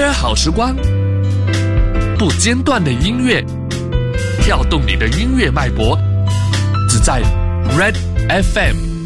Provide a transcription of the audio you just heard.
约好时光，不间断的音乐，跳动你的音乐脉搏，只在 Red FM。